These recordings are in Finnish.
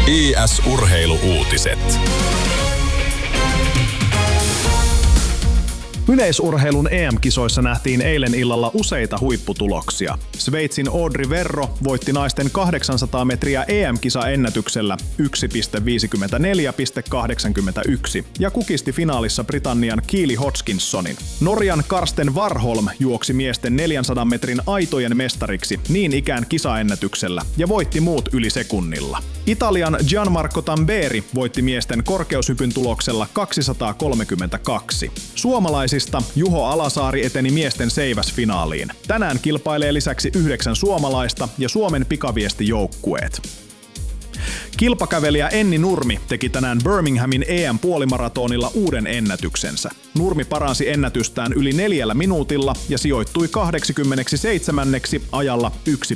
IS-urheilu-uutiset. Yleisurheilun EM-kisoissa nähtiin eilen illalla useita huipputuloksia. Sveitsin Audrey Verro voitti naisten 800 metriä EM-kisaennätyksellä 1.54.81 ja kukisti finaalissa Britannian Keely Hodgkinsonin. Norjan Karsten Warholm juoksi miesten 400 metrin aitojen mestariksi niin ikään kisaennätyksellä ja voitti muut yli sekunnilla. Italian Gianmarco Tamberi voitti miesten korkeushypyn tuloksella 232. Suomalaisista Juho Alasaari eteni miesten seiväsfinaaliin. Tänään kilpailee lisäksi 9 suomalaista ja Suomen pikaviestijoukkueet. Kilpakävelijä Enni Nurmi teki tänään Birminghamin EM-puolimaratonilla uuden ennätyksensä. Nurmi paransi ennätystään yli 4 minuutilla ja sijoittui 87. ajalla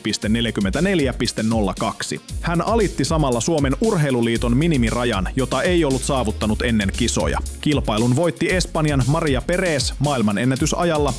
1.44.02. Hän alitti samalla Suomen Urheiluliiton minimirajan, jota ei ollut saavuttanut ennen kisoja. Kilpailun voitti Espanjan Maria Perez maailman ennätysajalla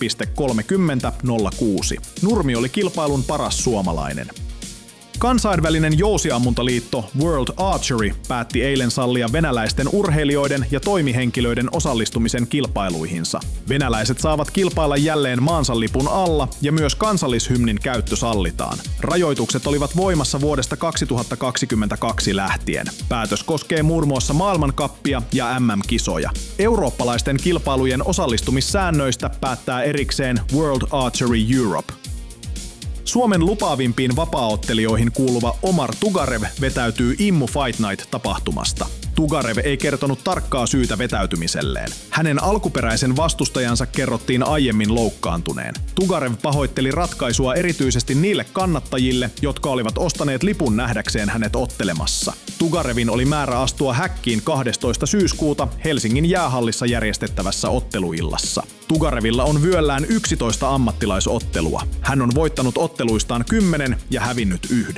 1.30.06. Nurmi oli kilpailun paras suomalainen. Kansainvälinen jousiammuntaliitto World Archery päätti eilen sallia venäläisten urheilijoiden ja toimihenkilöiden osallistumisen kilpailuihinsa. Venäläiset saavat kilpailla jälleen maansa lipun alla ja myös kansallishymnin käyttö sallitaan. Rajoitukset olivat voimassa vuodesta 2022 lähtien. Päätös koskee muun muassa maailmankappia ja MM-kisoja. Eurooppalaisten kilpailujen osallistumissäännöistä päättää erikseen World Archery Europe. Suomen lupaavimpiin vapaaottelijoihin kuuluva Omar Tugarev vetäytyy Immu Fight Night-tapahtumasta. Tugarev ei kertonut tarkkaa syytä vetäytymiselleen. Hänen alkuperäisen vastustajansa kerrottiin aiemmin loukkaantuneen. Tugarev pahoitteli ratkaisua erityisesti niille kannattajille, jotka olivat ostaneet lipun nähdäkseen hänet ottelemassa. Tugarevin oli määrä astua häkkiin 12. syyskuuta Helsingin jäähallissa järjestettävässä otteluillassa. Tugarevilla on vyöllään 11 ammattilaisottelua. Hän on voittanut otteluistaan 10 ja hävinnyt 1.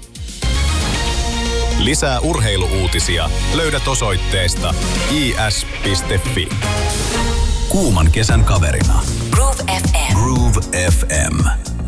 Lisää urheilu-uutisia löydät osoitteesta is.fi. Kuuman kesän kaverina. Groove FM. Groove FM.